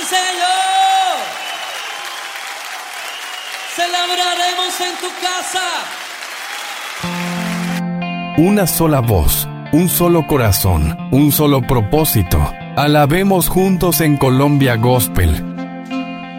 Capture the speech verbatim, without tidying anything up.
Señor. Celebraremos en tu casa. Una sola voz, un solo corazón, un solo propósito. Alabemos juntos en Colombia Gospel.